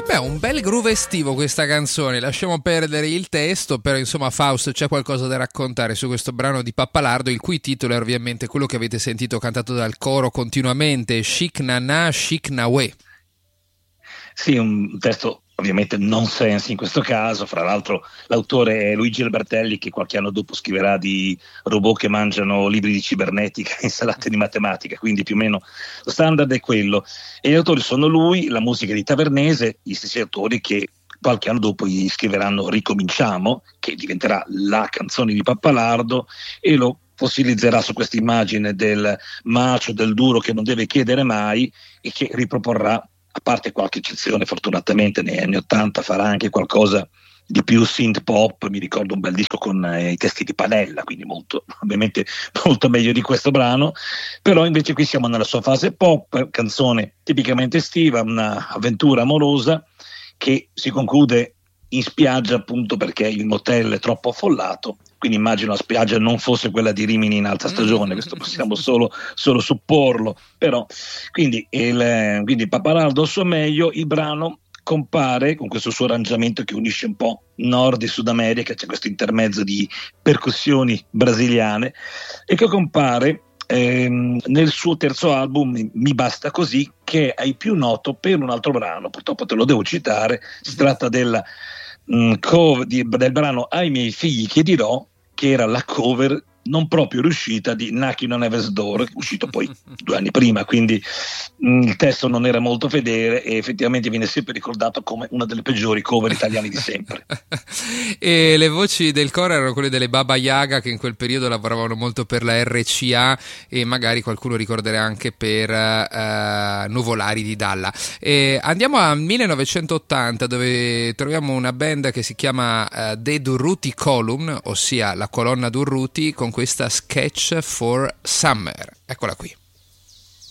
beh, un bel groove estivo questa canzone, lasciamo perdere il testo, però insomma Faust, c'è qualcosa da raccontare su questo brano di Pappalardo, il cui titolo è ovviamente quello che avete sentito cantato dal coro continuamente, Chic Nana, Chic Nawe. Sì, un testo ovviamente nonsense in questo caso, fra l'altro l'autore è Luigi Albertelli, che qualche anno dopo scriverà di robot che mangiano libri di cibernetica e insalate di matematica, quindi più o meno lo standard è quello. E gli autori sono lui, la musica di Tavernese, gli stessi autori che qualche anno dopo gli scriveranno Ricominciamo, che diventerà la canzone di Pappalardo, e lo fossilizzerà su questa immagine del macio, del duro che non deve chiedere mai, e che riproporrà, a parte qualche eccezione fortunatamente negli anni '80, farà anche qualcosa di più synth pop. Mi ricordo un bel disco con i testi di Panella, quindi molto, ovviamente molto meglio di questo brano, però invece qui siamo nella sua fase pop, canzone tipicamente estiva, un'avventura amorosa che si conclude in spiaggia, appunto perché il motel è troppo affollato, quindi immagino la spiaggia non fosse quella di Rimini in alta stagione, questo possiamo solo supporlo, però quindi Pappalardo al suo meglio. Il brano compare con questo suo arrangiamento che unisce un po' Nord e Sud America, c'è questo intermezzo di percussioni brasiliane, e che compare nel suo terzo album Mi Basta Così, che è il più noto per un altro brano, purtroppo te lo devo citare. Si tratta del brano Ai miei figli che dirò, che era la cover non proprio riuscita di Knocking on Heaven's Door, uscito poi 2 anni prima, quindi il testo non era molto fedele e effettivamente viene sempre ricordato come una delle peggiori cover italiane di sempre. E le voci del coro erano quelle delle Baba Yaga, che in quel periodo lavoravano molto per la RCA, e magari qualcuno ricorderà anche per Nuvolari di Dalla. E andiamo a 1980, dove troviamo una band che si chiama The Durruti Column, ossia la colonna Durruti, con questa Sketch for Summer. Eccola qui.